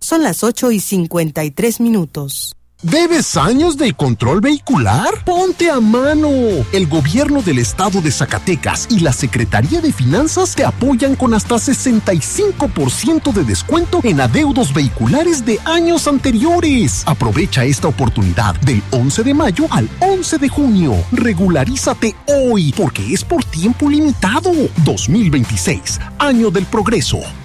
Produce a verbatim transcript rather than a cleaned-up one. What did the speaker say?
Son las ocho y cincuenta y tres minutos. ¿Debes años de control vehicular? ¡Ponte a mano! El gobierno del estado de Zacatecas y la Secretaría de Finanzas te apoyan con hasta sesenta y cinco por ciento de descuento en adeudos vehiculares de años anteriores. Aprovecha esta oportunidad del once de mayo al once de junio. Regularízate hoy porque es por tiempo limitado. dos mil veintiséis, año del progreso.